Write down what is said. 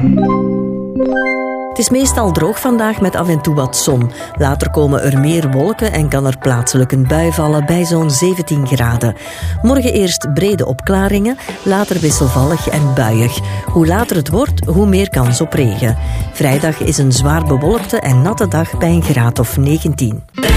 Het is meestal droog vandaag met af en toe wat zon. Later komen er meer wolken en kan er plaatselijk een bui vallen bij zo'n 17 graden. Morgen eerst brede opklaringen, later wisselvallig en buiig. Hoe later het wordt, hoe meer kans op regen. Vrijdag is een zwaar bewolkte en natte dag bij een graad of 19.